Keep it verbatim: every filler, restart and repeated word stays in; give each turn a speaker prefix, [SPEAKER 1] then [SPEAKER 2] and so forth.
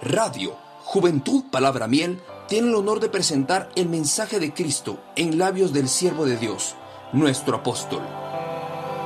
[SPEAKER 1] Radio Juventud Palabra Miel tiene el honor de presentar el mensaje de Cristo en labios del siervo de Dios, nuestro apóstol,